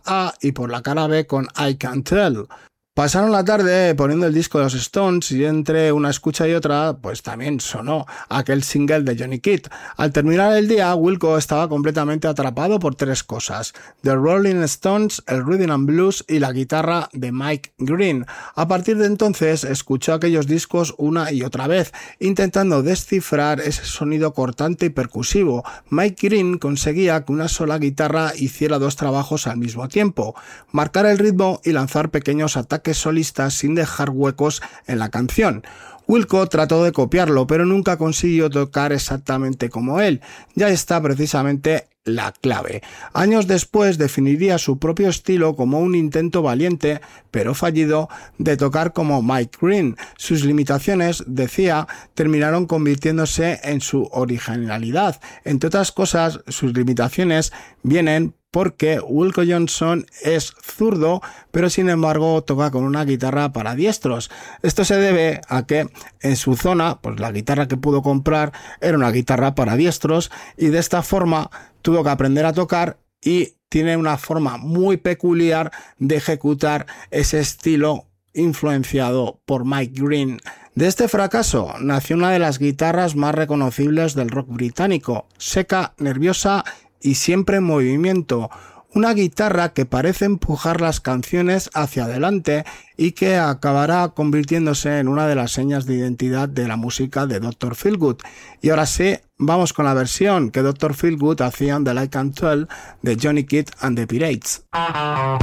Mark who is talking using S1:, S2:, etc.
S1: A y por la cara B con I Can't Tell. Pasaron la tarde poniendo el disco de los Stones y entre una escucha y otra, pues también sonó aquel single de Johnny Kidd. Al terminar el día, Wilco estaba completamente atrapado por tres cosas: The Rolling Stones, el Rhythm and Blues y la guitarra de Mike Green. A partir de entonces, escuchó aquellos discos una y otra vez, intentando descifrar ese sonido cortante y percusivo. Mike Green conseguía que una sola guitarra hiciera dos trabajos al mismo tiempo: marcar el ritmo y lanzar pequeños ataques solistas sin dejar huecos en la canción. Wilco trató de copiarlo, pero nunca consiguió tocar exactamente como él. Ya está precisamente la clave. Años después definiría su propio estilo como un intento valiente, pero fallido, de tocar como Mike Green. Sus limitaciones, decía, terminaron convirtiéndose en su originalidad. Entre otras cosas, sus limitaciones vienen porque Wilco Johnson es zurdo, pero sin embargo toca con una guitarra para diestros. Esto se debe a que en su zona, pues la guitarra que pudo comprar era una guitarra para diestros y de esta forma tuvo que aprender a tocar y tiene una forma muy peculiar de ejecutar ese estilo influenciado por Mike Green. De este fracaso nació una de las guitarras más reconocibles del rock británico: seca, nerviosa y siempre en movimiento. Una guitarra que parece empujar las canciones hacia adelante y que acabará convirtiéndose en una de las señas de identidad de la música de Dr. Feelgood. Y ahora sí, vamos con la versión que Dr. Feelgood hacía de I Can't Tell de Johnny Kidd and the Pirates.